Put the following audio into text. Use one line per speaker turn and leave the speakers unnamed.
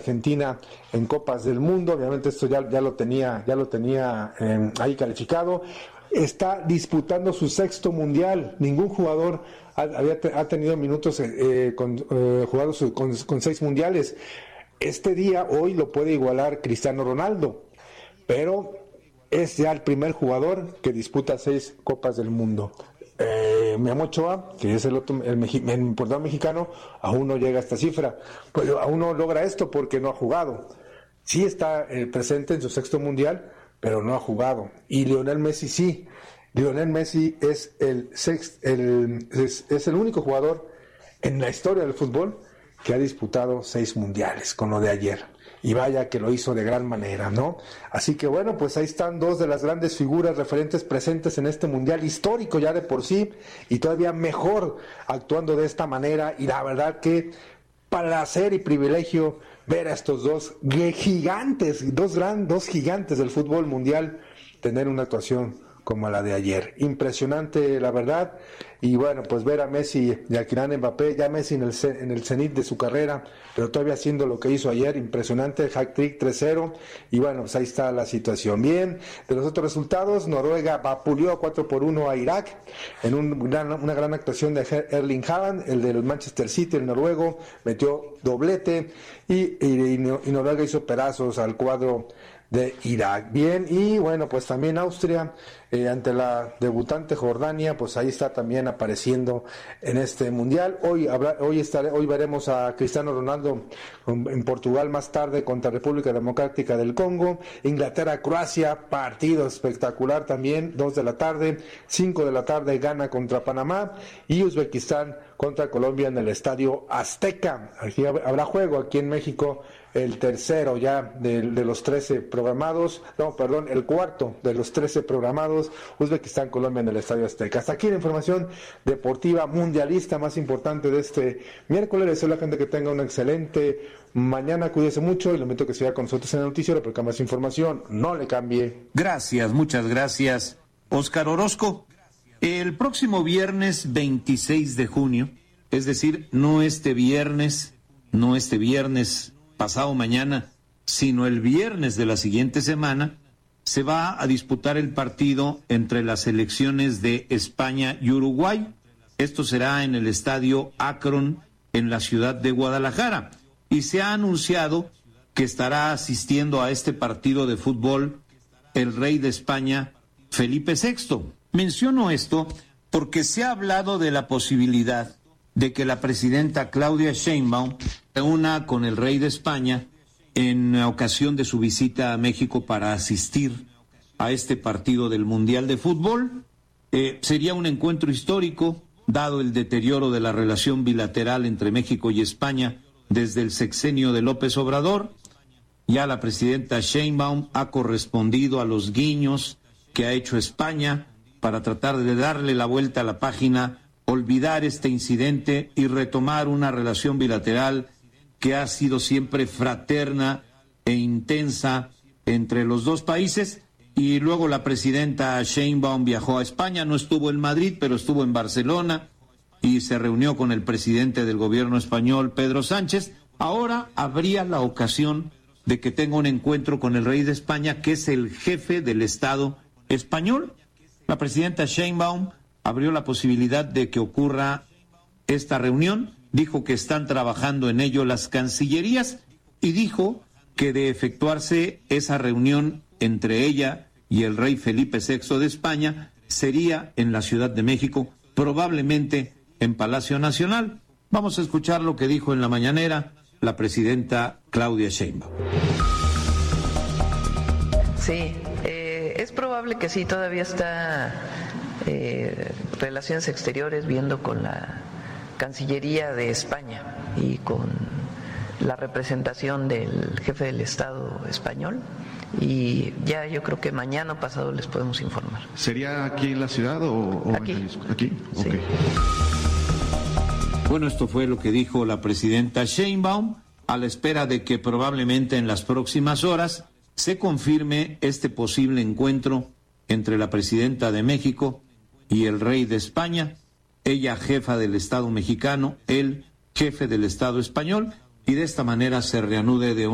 Argentina en Copas del Mundo. Obviamente esto ya lo tenía ahí calificado. Está disputando su sexto mundial. Ningún jugador ha tenido minutos jugados con 6 mundiales. Hoy lo puede igualar Cristiano Ronaldo, pero es ya el primer jugador que disputa 6 Copas del Mundo. Memo Ochoa, que es el portero mexicano, aún no llega a esta cifra, pero aún no logra esto porque no ha jugado. Sí está presente en su sexto mundial, pero no ha jugado. Y Lionel Messi sí. Lionel Messi es el único jugador en la historia del fútbol que ha disputado 6 mundiales, con lo de ayer. Y vaya que lo hizo de gran manera, ¿no? Así que bueno, pues ahí están 2 de las grandes figuras referentes presentes en este mundial histórico ya de por sí, y todavía mejor actuando de esta manera. Y la verdad que placer y privilegio ver a estos 2 gigantes, dos gigantes del fútbol mundial tener una actuación como la de ayer. Impresionante, la verdad. Y bueno, pues ver a Messi y a Kylian Mbappé, ya Messi en el cenit de su carrera, pero todavía haciendo lo que hizo ayer, impresionante, hat-trick 3-0, y bueno, pues ahí está la situación. Bien, de los otros resultados, Noruega vapuleó 4-1 a Irak, en una gran actuación de Erling Haaland, el del Manchester City, el noruego, metió doblete, y Noruega hizo pedazos al cuadro de Irak. Bien, y bueno, pues también Austria ante la debutante Jordania, pues ahí está también apareciendo en este mundial. Hoy veremos a Cristiano Ronaldo en Portugal más tarde contra República Democrática del Congo. Inglaterra, Croacia, partido espectacular también, 2 de la tarde, 5 de la tarde Ghana contra Panamá, y Uzbekistán contra Colombia en el Estadio Azteca. Aquí habrá juego aquí en México, el tercero ya de los 13 programados, el cuarto de los 13 programados, Uzbekistán, Colombia en el Estadio Azteca. Hasta aquí la información deportiva mundialista más importante de este miércoles. Deseo a la gente que tenga una excelente mañana, cuídese mucho y le invito a que siga con nosotros en el noticiero, porque más información, no le cambie.
Gracias, muchas gracias, Óscar Orozco. El próximo viernes 26 de junio, es decir, no este viernes pasado mañana, sino el viernes de la siguiente semana, se va a disputar el partido entre las selecciones de España y Uruguay. Esto será en el Estadio Akron, en la ciudad de Guadalajara. Y se ha anunciado que estará asistiendo a este partido de fútbol el rey de España, Felipe VI. Menciono esto porque se ha hablado de la posibilidad de que la presidenta Claudia Sheinbaum se una con el rey de España en ocasión de su visita a México para asistir a este partido del Mundial de Fútbol. Sería un encuentro histórico, dado el deterioro de la relación bilateral entre México y España desde el sexenio de López Obrador. Ya la presidenta Sheinbaum ha correspondido a los guiños que ha hecho España para tratar de darle la vuelta a la página, olvidar este incidente y retomar una relación bilateral que ha sido siempre fraterna e intensa entre los dos países. Y luego la presidenta Sheinbaum viajó a España, no estuvo en Madrid, pero estuvo en Barcelona y se reunió con el presidente del gobierno español, Pedro Sánchez. Ahora habría la ocasión de que tenga un encuentro con el rey de España, que es el jefe del Estado español. La presidenta Sheinbaum abrió la posibilidad de que ocurra esta reunión, dijo que están trabajando en ello las cancillerías y dijo que de efectuarse esa reunión entre ella y el rey Felipe VI de España, sería en la Ciudad de México, probablemente en Palacio Nacional. Vamos a escuchar lo que dijo en la mañanera la presidenta Claudia Sheinbaum.
Sí, es probable que sí, todavía está Relaciones Exteriores viendo con la Cancillería de España y con la representación del jefe del Estado español, y ya yo creo que mañana o pasado les podemos informar.
¿Sería aquí en la ciudad o
aquí?
En Jalisco? ¿Aquí?
Sí.
Okay.
Bueno, esto fue lo que dijo la presidenta Sheinbaum, a la espera de que probablemente en las próximas horas se confirme este posible encuentro entre la presidenta de México y el rey de España, ella jefa del Estado mexicano, él jefe del Estado español, y de esta manera se reanude de